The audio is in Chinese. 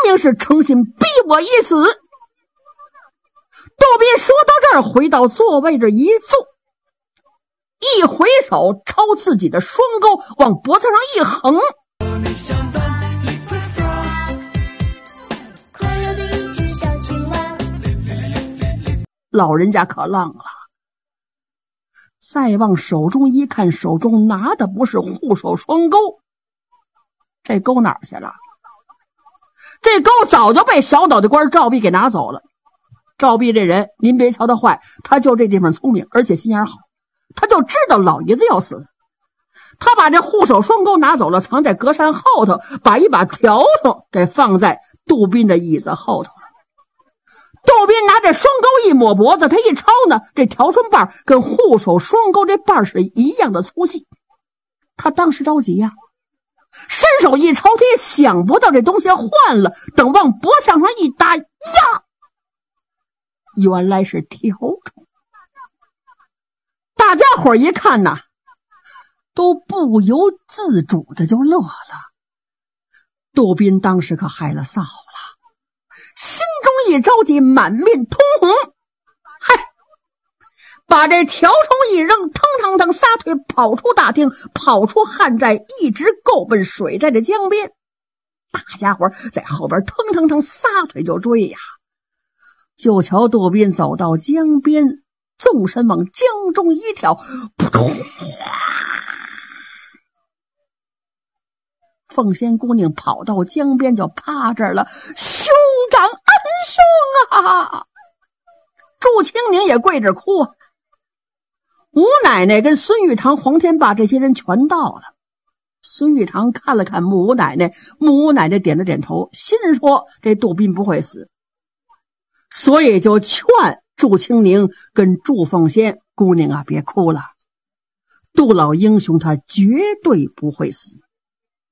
明是诚心逼我一死。杜宾说到这儿，回到座位这一坐，一回手朝自己的双钩往脖子上一横，老人家可愣了，再往手中一看，手中拿的不是护手双钩，这钩哪儿去了？这钩早就被小脑袋官赵弼给拿走了。赵弼这人您别瞧他坏，他就这地方聪明，而且心眼好，他就知道老爷子要死，他把这护手双钩拿走了，藏在隔扇后头，把一把笤帚给放在杜宾的椅子后头。杜宾拿这双钩一抹脖子，他一抄呢，这笤帚把跟护手双钩这把是一样的粗细。他当时着急呀，伸手一抄，他也想不到这东西换了，等往脖项上一搭，呀，原来是笤帚。大家伙一看呐，都不由自主的就乐了。杜宾当时可害了臊了，心中一着急，满面通红，嗨，把这笤帚一扔，腾腾腾撒腿跑出大厅，跑出旱寨，一直够奔水寨的江边。大家伙在后边腾腾腾撒腿就追呀。就瞧杜宾走到江边，纵身往江中一跳，扑通！凤仙姑娘跑到江边就趴这儿了，兄长恩兄啊！祝清宁也跪着哭啊。吴奶奶跟孙玉堂、黄天霸这些人全到了。孙玉堂看了看穆奶奶，穆奶奶点了点头，心说这杜宾不会死，所以就劝祝清宁跟祝凤仙姑娘啊，别哭了，杜老英雄他绝对不会死。